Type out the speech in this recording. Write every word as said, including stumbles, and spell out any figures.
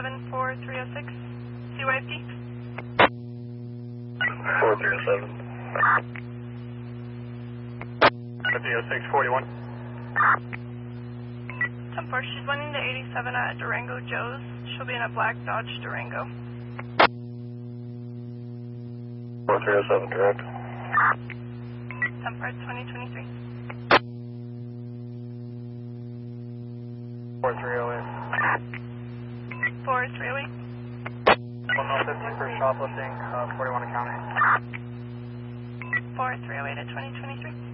seven four three oh six, C Y P. four three oh seven. three oh six forty-one. ten four, she's wanting to eighty-seven at Durango Joe's. She'll be in a black Dodge Durango. four three oh seven, correct. ten four, twenty twenty-three. four three oh eight. four three oh eight. one oh fifty for shoplifting, uh, forty-one County. four three oh eight at twenty twenty-three.